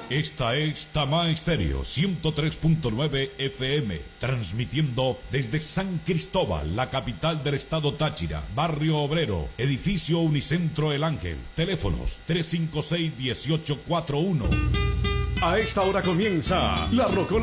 Esta es Tamá Estéreo 103.9 FM, transmitiendo desde San Cristóbal, la capital del estado Táchira, barrio obrero, edificio Unicentro El Ángel, teléfonos 356-1841. A esta hora comienza La Rocola